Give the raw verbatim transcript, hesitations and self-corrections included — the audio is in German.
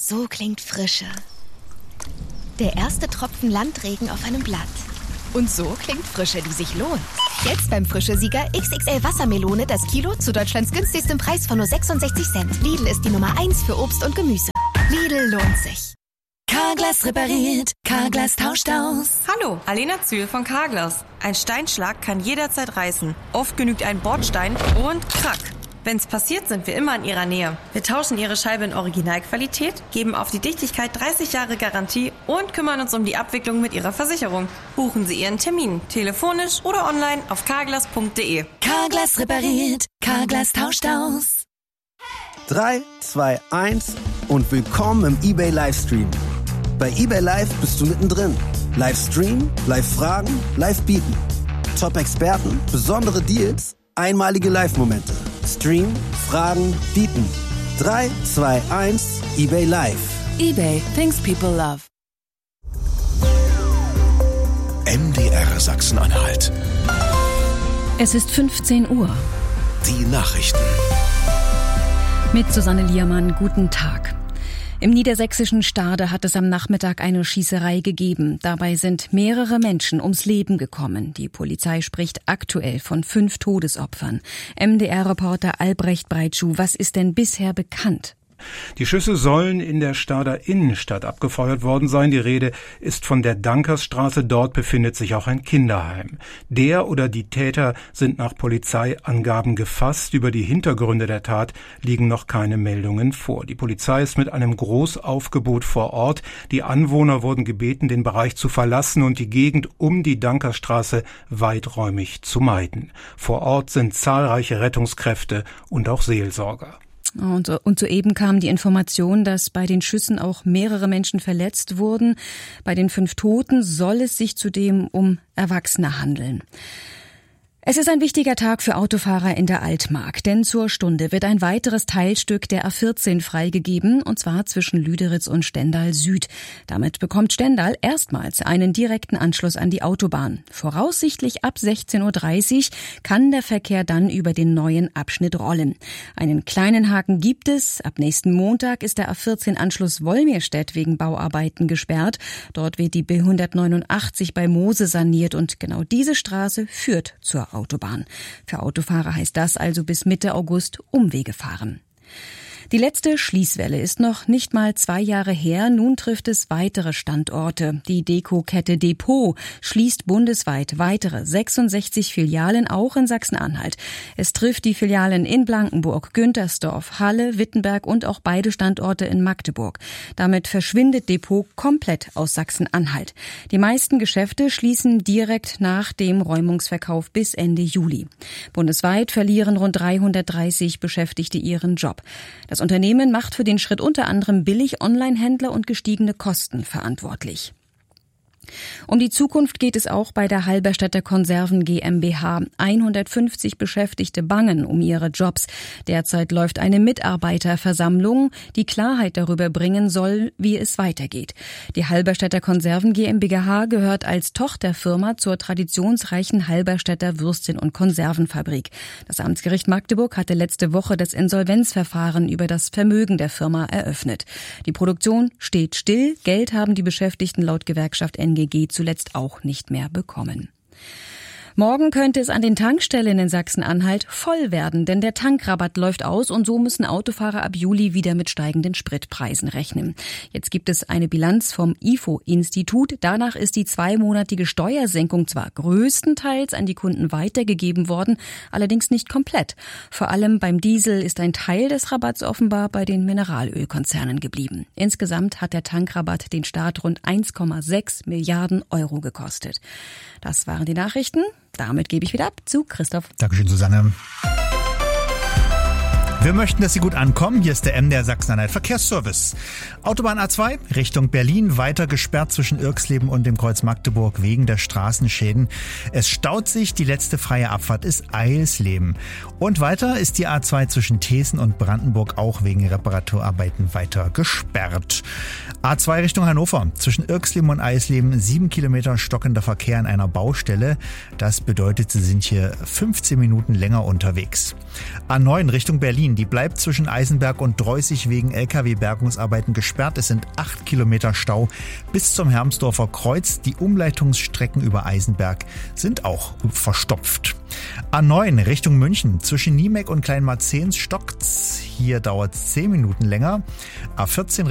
So klingt Frische. Der erste Tropfen Landregen auf einem Blatt. Und so klingt Frische, die sich lohnt. Jetzt beim Frische-Sieger X X L Wassermelone das Kilo zu Deutschlands günstigstem Preis von nur sechsundsechzig Cent. Lidl ist die Nummer eins für Obst und Gemüse. Lidl lohnt sich. Carglass repariert, Carglass tauscht aus. Hallo, Alena Zühl von Carglass. Ein Steinschlag kann jederzeit reißen. Oft genügt ein Bordstein und krack. Wenn's passiert, sind wir immer in Ihrer Nähe. Wir tauschen Ihre Scheibe in Originalqualität, geben auf die Dichtigkeit dreißig Jahre Garantie und kümmern uns um die Abwicklung mit Ihrer Versicherung. Buchen Sie Ihren Termin, telefonisch oder online auf carglass punkt de. Carglass repariert, Carglass tauscht aus. drei, zwei, eins und willkommen im eBay Livestream. Bei eBay Live bist du mittendrin. Livestream, Live-Fragen, Live-Bieten. Top-Experten, besondere Deals, einmalige Live-Momente. Stream, Fragen, Bieten. drei, zwei, eins, eBay Live. eBay, things people love. M D R Sachsen-Anhalt. Es ist fünfzehn Uhr. Die Nachrichten. Mit Susanne Liermann, guten Tag. Im niedersächsischen Stade hat es am Nachmittag eine Schießerei gegeben. Dabei sind mehrere Menschen ums Leben gekommen. Die Polizei spricht aktuell von fünf Todesopfern. M D R-Reporter Albrecht Breitschuh, was ist denn bisher bekannt? Die Schüsse sollen in der Stader Innenstadt abgefeuert worden sein. Die Rede ist von der Dankersstraße. Dort befindet sich auch ein Kinderheim. Der oder die Täter sind nach Polizeiangaben gefasst. Über die Hintergründe der Tat liegen noch keine Meldungen vor. Die Polizei ist mit einem Großaufgebot vor Ort. Die Anwohner wurden gebeten, den Bereich zu verlassen und die Gegend um die Dankersstraße weiträumig zu meiden. Vor Ort sind zahlreiche Rettungskräfte und auch Seelsorger. Und, so, und soeben kam die Information, dass bei den Schüssen auch mehrere Menschen verletzt wurden. Bei den fünf Toten soll es sich zudem um Erwachsene handeln. Es ist ein wichtiger Tag für Autofahrer in der Altmark, denn zur Stunde wird ein weiteres Teilstück der A vierzehn freigegeben, und zwar zwischen Lüderitz und Stendal Süd. Damit bekommt Stendal erstmals einen direkten Anschluss an die Autobahn. Voraussichtlich ab sechzehn Uhr dreißig kann der Verkehr dann über den neuen Abschnitt rollen. Einen kleinen Haken gibt es. Ab nächsten Montag ist der A vierzehn Anschluss Wolmirstedt wegen Bauarbeiten gesperrt. Dort wird die B hundertneunundachtzig bei Mose saniert und genau diese Straße führt zur Autobahn. Für Autofahrer heißt das also bis Mitte August Umwege fahren. Die letzte Schließwelle ist noch nicht mal zwei Jahre her. Nun trifft es weitere Standorte. Die Deko-Kette Depot schließt bundesweit weitere sechsundsechzig Filialen, auch in Sachsen-Anhalt. Es trifft die Filialen in Blankenburg, Güntersdorf, Halle, Wittenberg und auch beide Standorte in Magdeburg. Damit verschwindet Depot komplett aus Sachsen-Anhalt. Die meisten Geschäfte schließen direkt nach dem Räumungsverkauf bis Ende Juli. Bundesweit verlieren rund dreihundertdreißig Beschäftigte ihren Job. Das Unternehmen macht für den Schritt unter anderem Billig-Online-Händler und gestiegene Kosten verantwortlich. Um die Zukunft geht es auch bei der Halberstädter Konserven GmbH. hundertfünfzig Beschäftigte bangen um ihre Jobs. Derzeit läuft eine Mitarbeiterversammlung, die Klarheit darüber bringen soll, wie es weitergeht. Die Halberstädter Konserven GmbH gehört als Tochterfirma zur traditionsreichen Halberstädter Würstchen- und Konservenfabrik. Das Amtsgericht Magdeburg hatte letzte Woche das Insolvenzverfahren über das Vermögen der Firma eröffnet. Die Produktion steht still. Geld haben die Beschäftigten laut Gewerkschaft N G G zuletzt auch nicht mehr bekommen. Morgen könnte es an den Tankstellen in Sachsen-Anhalt voll werden, denn der Tankrabatt läuft aus und so müssen Autofahrer ab Juli wieder mit steigenden Spritpreisen rechnen. Jetzt gibt es eine Bilanz vom I F O-Institut. Danach ist die zweimonatige Steuersenkung zwar größtenteils an die Kunden weitergegeben worden, allerdings nicht komplett. Vor allem beim Diesel ist ein Teil des Rabatts offenbar bei den Mineralölkonzernen geblieben. Insgesamt hat der Tankrabatt den Staat rund eins Komma sechs Milliarden Euro gekostet. Das waren die Nachrichten. Damit gebe ich wieder ab zu Christoph. Dankeschön, Susanne. Wir möchten, dass Sie gut ankommen. Hier ist der M D R Sachsen-Anhalt Verkehrsservice. Autobahn A zwei Richtung Berlin weiter gesperrt zwischen Irxleben und dem Kreuz Magdeburg wegen der Straßenschäden. Es staut sich, die letzte freie Abfahrt ist Eilsleben. Und weiter ist die A zwei zwischen Thesen und Brandenburg auch wegen Reparaturarbeiten weiter gesperrt. A zwei Richtung Hannover zwischen Irxleben und Eisleben sieben Kilometer stockender Verkehr an einer Baustelle. Das bedeutet, Sie sind hier fünfzehn Minuten länger unterwegs. A neun Richtung Berlin Berlin, die bleibt zwischen Eisenberg und Dreußig wegen L K W-Bergungsarbeiten gesperrt. Es sind acht Kilometer Stau bis zum Hermsdorfer Kreuz. Die Umleitungsstrecken über Eisenberg sind auch verstopft. A neun Richtung München. Zwischen Niemek und Kleinmarzens stockt's. Hier dauert es zehn Minuten länger. A vierzehn